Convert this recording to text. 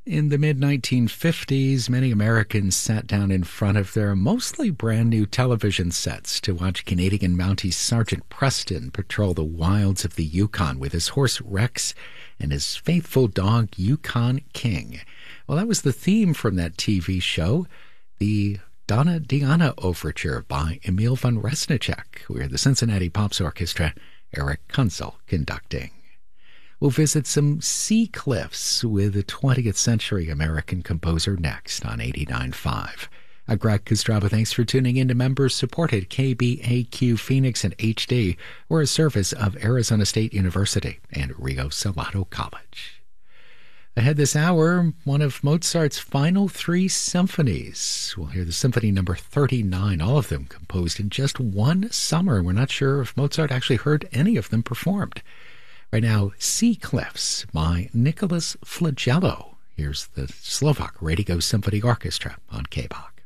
In the mid-1950s, many Americans sat down in front of their mostly brand new television sets to watch Canadian Mountie Sergeant Preston patrol the wilds of the Yukon with his horse Rex and his faithful dog Yukon King. Well, that was the theme from that TV show, the Donna Diana Overture by Emil von Resnicek, where the Cincinnati Pops Orchestra, Eric Kunzel, conducting. We'll visit some sea cliffs with a 20th century American composer next on 89.5. I'm Greg Kostrava. Thanks for tuning in to members-supported KBAQ Phoenix and HD. We're a service of Arizona State University and Rio Salado College. Ahead this hour, one of Mozart's final 3 symphonies. We'll hear the Symphony number 39, all of them composed in just one summer. We're not sure if Mozart actually heard any of them performed. Right now, Sea Cliffs by Nicholas Flagello. Here's the Slovak Radio Symphony Orchestra on KBAQ.